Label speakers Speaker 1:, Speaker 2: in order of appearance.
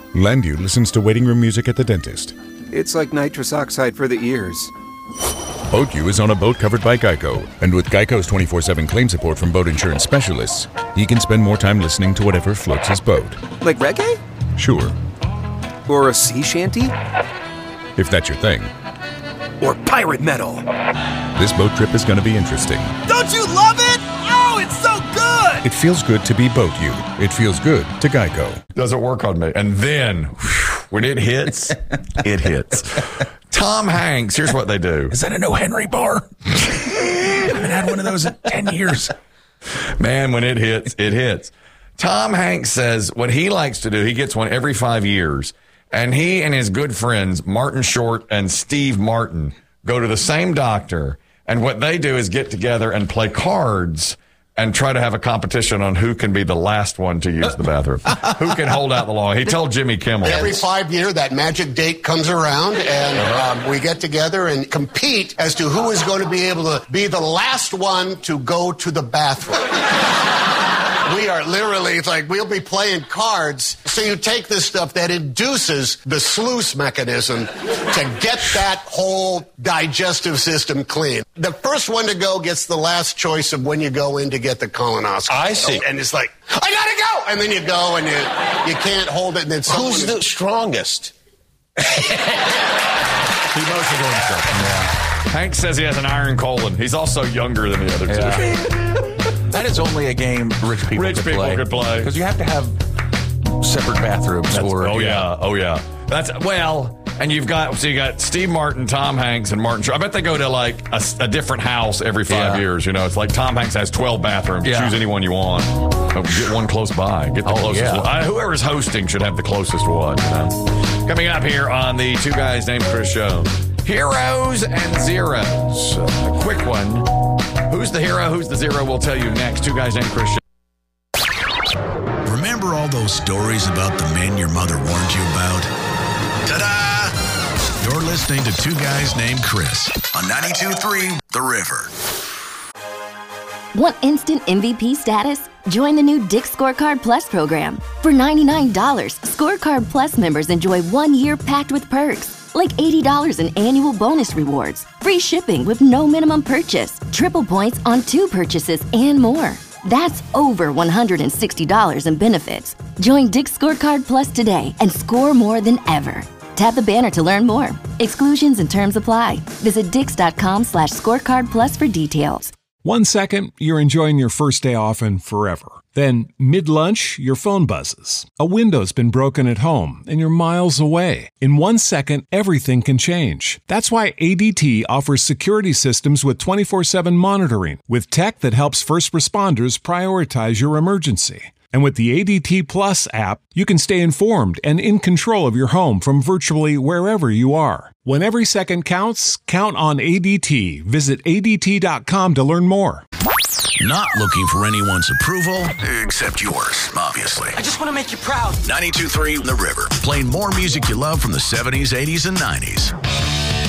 Speaker 1: Landu listens to waiting room music at the dentist.
Speaker 2: It's like nitrous oxide for the ears.
Speaker 1: BoatU is on a boat covered by Geico, and with Geico's 24/7 claim support from boat insurance specialists, he can spend more time listening to whatever floats his boat.
Speaker 2: Like reggae?
Speaker 1: Sure.
Speaker 2: Or a sea shanty?
Speaker 1: If that's your thing.
Speaker 2: Or pirate metal?
Speaker 1: This boat trip is going to be interesting.
Speaker 3: Don't you love it? Oh, it's so good!
Speaker 1: It feels good to be BoatU. It feels good to Geico.
Speaker 4: Doesn't work on me. And then, when it hits, it hits. Tom Hanks, here's what they do.
Speaker 5: Is that an O. Henry bar? I haven't had one of those in 10 years.
Speaker 4: Man, when it hits, it hits. Tom Hanks says what he likes to do, he gets one every 5 years. And he and his good friends, Martin Short and Steve Martin, go to the same doctor. And what they do is get together and play cards and try to have a competition on who can be the last one to use the bathroom. Who can hold out the long. He told Jimmy Kimmel.
Speaker 6: Every 5 years, that magic date comes around, and we get together and compete as to who is going to be able to be the last one to go to the bathroom. We are literally, it's like we'll be playing cards. So you take this stuff that induces the sluice mechanism to get that whole digestive system clean. The first one to go gets the last choice of when you go in to get the colonoscopy.
Speaker 3: I see.
Speaker 6: And it's like, I gotta go! And then you go and you can't hold it. And then
Speaker 3: Who's the strongest?
Speaker 4: He motions to himself. Yeah. Hank says he has an iron colon. He's also younger than the other two.
Speaker 5: That is only a game rich people could play. Because you have to have separate bathrooms.
Speaker 4: Oh yeah. That's, well, and you got Steve Martin, Tom Hanks, and Martin Short. I bet they go to like a different house every 5 years. You know, it's like Tom Hanks has 12 bathrooms. Yeah. Choose any one you want. Get one close by. Get the closest one. Whoever's hosting should have the closest one. You know? Coming up here on the Two Guys Named Chris show. Heroes and zeros. A quick one. Who's the hero? Who's the zero? We'll tell you next. Two Guys Named Chris show.
Speaker 7: Remember all those stories about the men your mother warned you about? Ta-da! You're listening to Two Guys Named Chris on 92.3 The River.
Speaker 8: Want instant MVP status? Join the new Dick's Scorecard Plus program. For $99, Scorecard Plus members enjoy 1 year packed with perks. Like $80 in annual bonus rewards, free shipping with no minimum purchase, triple points on 2 purchases, and more. That's over $160 in benefits. Join Dick's Scorecard Plus today and score more than ever. Tap the banner to learn more. Exclusions and terms apply. Visit dix.com/scorecard plus for details.
Speaker 9: 1 second, you're enjoying your first day off and forever. Then, mid-lunch, your phone buzzes. A window's been broken at home, and you're miles away. In 1 second, everything can change. That's why ADT offers security systems with 24/7 monitoring, with tech that helps first responders prioritize your emergency. And with the ADT Plus app, you can stay informed and in control of your home from virtually wherever you are. When every second counts, count on ADT. Visit ADT.com to learn more.
Speaker 7: Not looking for anyone's approval, except yours, obviously.
Speaker 3: I just want to make you proud.
Speaker 7: 92.3 The River, playing more music you love from the 70s, 80s, and 90s.